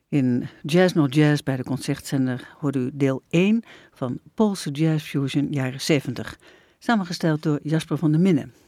In Jazz Not Jazz bij de Concertzender hoorde u deel 1 van Poolse Jazz Fusion jaren 70. Samengesteld door Jasper van der Minne.